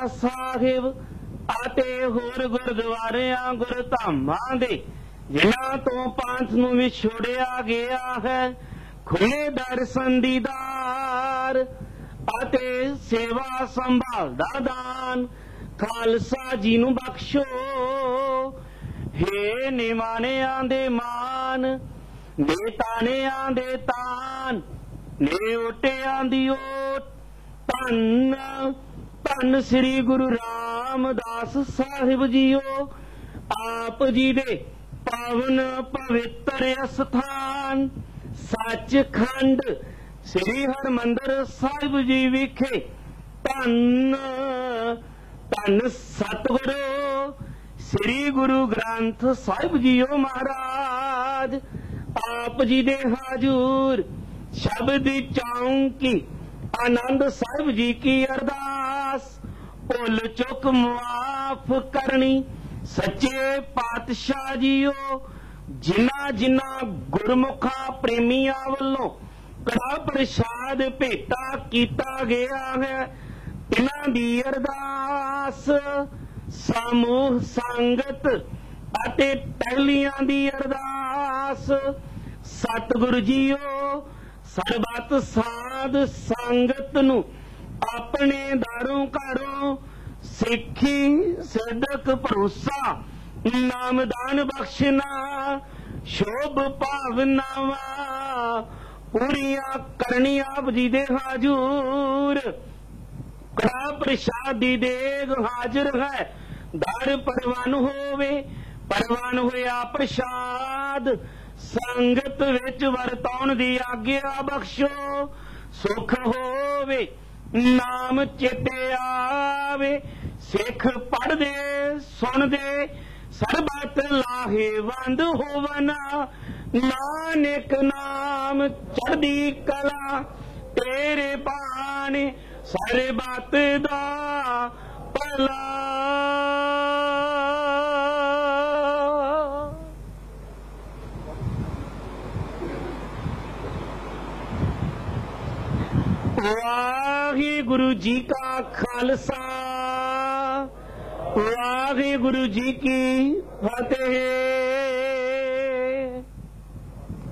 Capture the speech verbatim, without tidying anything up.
ਸਾਹਿਬ ਅਤੇ ਹੋਰ ਗੁਰਦੁਆਰਿਆਂ ਗੁਰਧਾਮਾਂ ਦੇ ਜਿਨ੍ਹਾਂ ਤੋਂ ਪੰਥ ਨੂੰ ਵਿਛੋੜਿਆ ਗਿਆ ਹੈ ਖੁੱਲੇ ਦਰਸ਼ਨ ਦੀਦਾਰ ਅਤੇ ਸੇਵਾ ਸੰਭਾਲ ਦਾ ਦਾਨ ਖਾਲਸਾ ਜੀ ਨੂੰ ਬਖਸ਼ੋ। ਹੇ ਨਿਮਾਣਿਆਂ ਦੇ ਮਾਨ ਬੇਤਾਨਿਆਂ ਦੇ ਤਾਨ ਨੇ ਓਟਿਆਂ ਦੀ ਓਟ ਧੰਨ ਧੰਨ ਸ੍ਰੀ ਗੁਰੂ ਰਾਮਦਾਸ ਸਾਹਿਬ ਜੀਓ ਆਪ ਜੀ ਦੇ ਪਾਵਨ ਪਵਿੱਤਰ ਅਸਥਾਨ ਸੱਚਖੰਡ ਸ੍ਰੀ ਹਰਿਮੰਦਰ ਸਾਹਿਬ ਜੀ ਵਿਖੇ ਧੰਨ ਧੰਨ ਸਤਿਗੁਰੂ ਸ੍ਰੀ ਗੁਰੂ ਗ੍ਰੰਥ ਸਾਹਿਬ ਜੀਓ ਮਹਾਰਾਜ ਆਪ ਜੀ ਦੇ ਹਾਜ਼ੂਰ ਸ਼ਬਦ ਚੌਂਕੀ ਆਨੰਦ ਸਾਹਿਬ ਜੀ ਕੀ ਅਰਦਾਸ ਭੁੱਲ ਚੁੱਕ ਮੁਆਫ ਕਰਨੀ ਸੱਚੇ ਪਾਤਸ਼ਾਹ ਜੀਓ ਜਿਨ੍ਹਾਂ ਜਿਨ੍ਹਾਂ ਗੁਰਮੁਖਾਂ ਪ੍ਰੇਮੀਆਂ ਵੱਲੋਂ ਕੜਾ ਪ੍ਰਸ਼ਾਦ ਭੇਟਾ ਕੀਤਾ ਗਿਆ ਹੈ ਇਹਨਾਂ ਦੀ ਅਰਦਾਸ ਸਮੂਹ ਸੰਗਤ ਅਤੇ ਟਹਿਲੀਆਂ ਦੀ ਅਰਦਾਸ ਸਤਿਗੁਰੂ ਜੀਓ ਸਰਬੱਤ ਸਾਧ ਸੰਗਤ ਨੂੰ ਆਪਣੇ ਦਾਰੋਂ ਘਰੋਂ ਸਿੱਖੀ ਸਿੱਧਕ ਭਰੋਸਾ ਨਾਮਦਾਨ ਬਖਸ਼ਣਾ ਸ਼ੋਭ ਭਾਵਨਾਵਾਂ ਪੂਰੀਆਂ ਕਰਨੀ ਆਪ ਜੀ ਦੇ ਹਾਜ਼ੂਰ ਕੜਾ ਪ੍ਰਸ਼ਾਦ ਦੀ ਦੇਗ ਹਾਜ਼ਰ ਹੈ ਦਰ ਪਰਵਾਨ ਹੋਵੇ ਪਰਵਾਨ ਹੋਇਆ ਪ੍ਰਸ਼ਾਦ ਸੰਗਤ ਵਿੱਚ ਵਰਤਾਉਣ ਦੀ ਆਗਿਆ ਬਖਸ਼ੋ ਸੁਖ ਹੋਵੇ ਨਾਮ ਚੇਤੇ ਆਵੇ ਸਿੱਖ ਪੜ੍ਹਦੇ ਸੁਣਦੇ ਸਰਬਤ ਲਾਹੇਵੰਦ ਹੋਵਨ ਨਾਨਕ ਨਾਮ ਚੜ੍ਹਦੀ ਕਲਾ ਤੇਰੇ ਬਾਣੇ ਸਰਬਤ ਦਾ ਭਲਾ। ਵਾਹਿਗੁਰੂ ਜੀ ਕਾ ਖਾਲਸਾ ਵਾਹਿਗੁਰੂ ਜੀ ਕੀ ਫਤਿਹ।